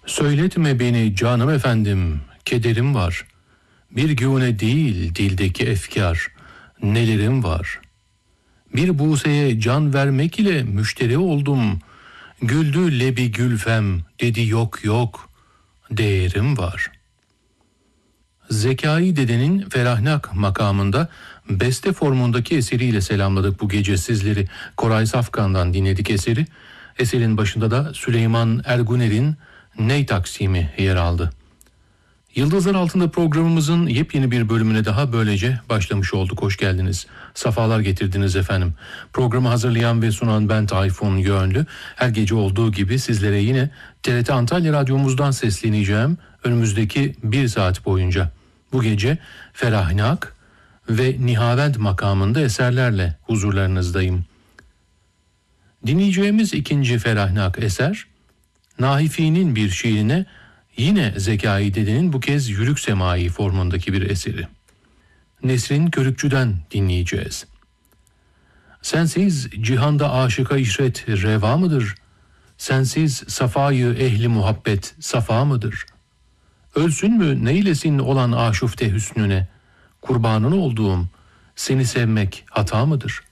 Söyletme beni canım efendim, kederim var. Bir güne değil dildeki efkar, nelerim var. Bir buseye can vermek ile müşteri oldum. Güldü lebi gülfem, dedi yok yok, değerim var. Zekai Dede'nin Ferahnak makamında beste formundaki eseriyle selamladık bu gece sizleri. Koray Safkan'dan dinledik eseri. Eserin başında da Süleyman Erguner'in Ney Taksimi yer aldı. Yıldızlar Altında programımızın yepyeni bir bölümüne daha böylece başlamış olduk. Hoş geldiniz. Safalar getirdiniz efendim. Programı hazırlayan ve sunan ben Tayfun Yönlü. Her gece olduğu gibi sizlere yine TRT Antalya Radyomuzdan sesleneceğim önümüzdeki bir saat boyunca. Bu gece Ferahnak ve Nihavend makamında eserlerle huzurlarınızdayım. Dinleyeceğimiz ikinci Ferahnak eser, Nahifi'nin bir şiirine yine Zekai Dede'nin bu kez yürük semai formundaki bir eseri. Nesrin Körükçü'den dinleyeceğiz. Sensiz cihanda aşıka işret reva mıdır? Sensiz safayı ehli muhabbet safa mıdır? Ölsün mü neylesin olan aşufte hüsnüne? Kurbanın olduğum seni sevmek hata mıdır?